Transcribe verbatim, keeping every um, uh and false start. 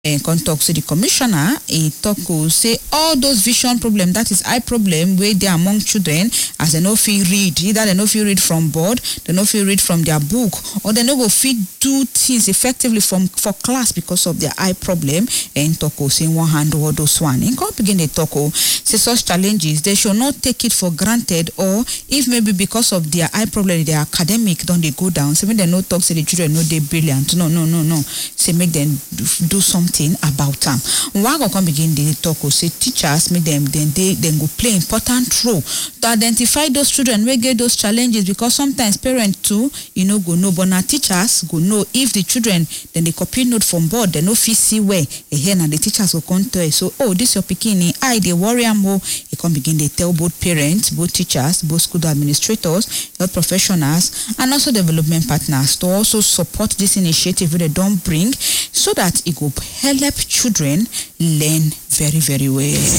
Uh, come talk to the commissioner. He talk uh, say all those vision problem, that is eye problem, where they among children as they no feel read, either they no feel read from board, they no feel read from their book, or they no go fit do things effectively from for class because of their eye problem. And talk uh, say one hand all those one. And come begin the talk uh, say such challenges they should not take it for granted, or if maybe because of their eye problem, their academic don't they go down. So when they no talk, say the children no they brilliant. No, no, no, no. Say make them do, do something about them. One go come begin the talk or say teachers make them then they then go play important role to identify those children where get those challenges, because sometimes parents too, you know, go know, but now teachers go know if the children then they copy note from board, they no fit see where here now the teachers will come to it. So oh, this your bikini, I they worry more. You can begin they tell both parents, both teachers, both school administrators, health professionals, and also development partners to also support this initiative they don't bring, so that it go help children learn very, very well.